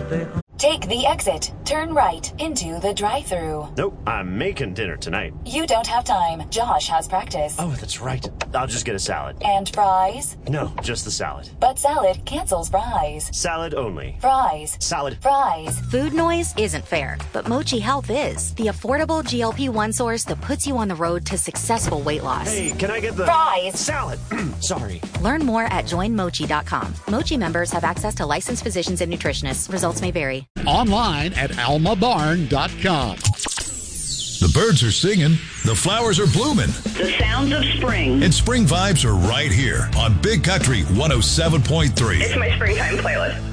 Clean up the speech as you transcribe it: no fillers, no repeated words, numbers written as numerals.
Take the exit. Turn right into the drive-thru. Nope, I'm making dinner tonight. You don't have time. Josh has practice. Oh, that's right. I'll just get a salad. And fries? No, just the salad. But salad cancels fries. Salad only. Fries. Salad. Fries. Food noise isn't fair, but Mochi Health is. The affordable GLP-1 source that puts you on the road to successful weight loss. Hey, can I get the... Fries. Salad. Sorry. Learn more at joinmochi.com. Mochi members have access to licensed physicians and nutritionists. Results may vary. Online at almabarn.com. The birds are singing, the flowers are blooming. The sounds of spring. And spring vibes are right here on Big Country 107.3. It's my springtime playlist.